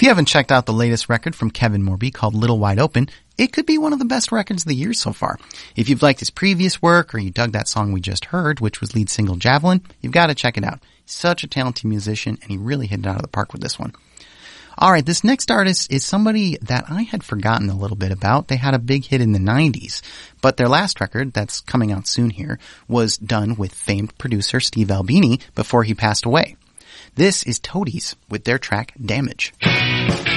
you haven't checked out the latest record from Kevin Morby called Little Wide Open, it could be one of the best records of the year so far. If you've liked his previous work or you dug that song we just heard, which was lead single Javelin, you've got to check it out. He's such a talented musician, and he really hit it out of the park with this one. Alright, this next artist is somebody that I had forgotten a little bit about. They had a big hit in the 90s, but their last record, that's coming out soon here, was done with famed producer Steve Albini before he passed away. This is Toadies with their track Damage.